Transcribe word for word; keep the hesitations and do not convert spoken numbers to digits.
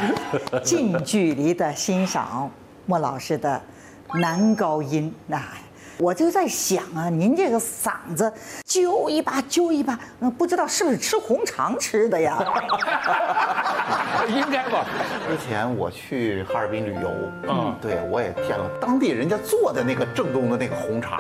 近距离的欣赏莫老师的男高音啊。我就在想啊，您这个嗓子揪一把揪一把，呃，不知道是不是吃红肠吃的呀？ 应该吧。 之前我去哈尔滨旅游，嗯，对我也添了当地人家做的那个正宗的那个红肠，